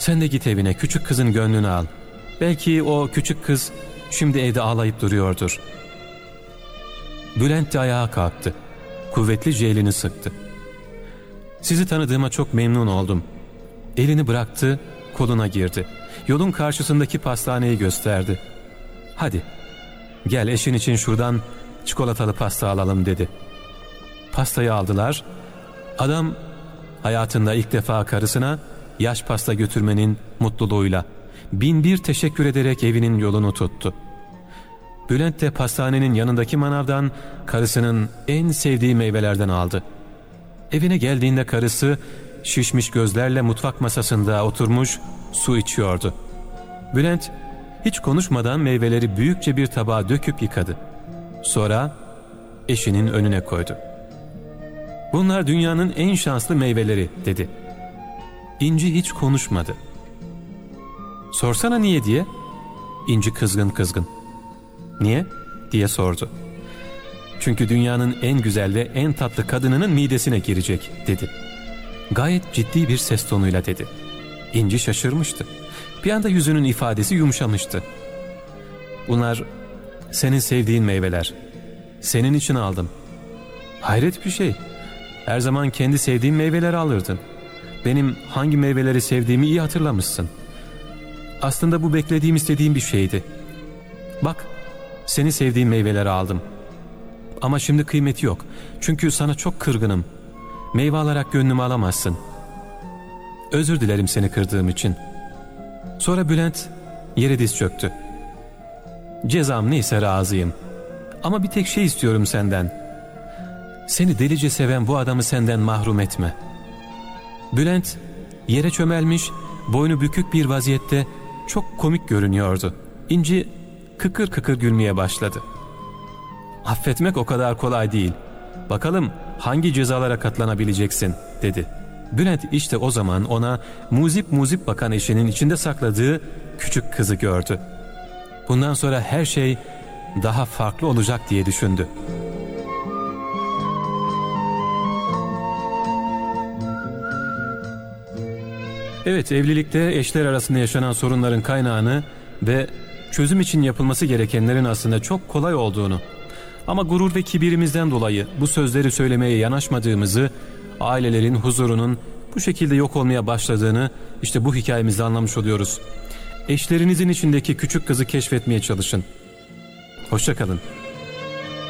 Sen de git evine, küçük kızın gönlünü al. Belki o küçük kız şimdi evde ağlayıp duruyordur. Bülent de ayağa kalktı. Kuvvetlice elini sıktı. Sizi tanıdığıma çok memnun oldum. Elini bıraktı, koluna girdi. Yolun karşısındaki pastaneyi gösterdi. Hadi gel eşin için şuradan çikolatalı pasta alalım dedi. Pastayı aldılar. Adam hayatında ilk defa karısına yaş pasta götürmenin mutluluğuyla bin bir teşekkür ederek evinin yolunu tuttu. Bülent de pastanenin yanındaki manavdan karısının en sevdiği meyvelerden aldı. Evine geldiğinde karısı şişmiş gözlerle mutfak masasında oturmuş su içiyordu. Bülent hiç konuşmadan meyveleri büyükçe bir tabağa döküp yıkadı. Sonra eşinin önüne koydu. Bunlar dünyanın en şanslı meyveleri dedi. İnci hiç konuşmadı. Sorsana niye diye. İnci kızgın kızgın. Niye diye sordu. Çünkü dünyanın en güzel ve en tatlı kadınının midesine girecek dedi. Gayet ciddi bir ses tonuyla dedi. İnci şaşırmıştı. Bir anda yüzünün ifadesi yumuşamıştı. Bunlar senin sevdiğin meyveler. Senin için aldım. Hayret bir şey. Her zaman kendi sevdiğin meyveleri alırdın. Benim hangi meyveleri sevdiğimi iyi hatırlamışsın. Aslında bu beklediğim, istediğim bir şeydi. Bak, seni sevdiğim meyveleri aldım. Ama şimdi kıymeti yok. Çünkü sana çok kırgınım. Meyve alarak gönlümü alamazsın. Özür dilerim seni kırdığım için. Sonra Bülent yere diz çöktü. Cezam neyse razıyım. Ama bir tek şey istiyorum senden. Seni delice seven bu adamı senden mahrum etme. Bülent yere çömelmiş, boynu bükük bir vaziyette çok komik görünüyordu. İnci kıkır kıkır gülmeye başladı. Affetmek o kadar kolay değil. Bakalım hangi cezalara katlanabileceksin dedi. Bülent işte o zaman ona muzip muzip bakan eşinin içinde sakladığı küçük kızı gördü. Bundan sonra her şey daha farklı olacak diye düşündü. Evet, evlilikte eşler arasında yaşanan sorunların kaynağını ve çözüm için yapılması gerekenlerin aslında çok kolay olduğunu ama gurur ve kibirimizden dolayı bu sözleri söylemeye yanaşmadığımızı, ailelerin huzurunun bu şekilde yok olmaya başladığını işte bu hikayemizde anlamış oluyoruz. Eşlerinizin içindeki küçük kızı keşfetmeye çalışın. Hoşça kalın.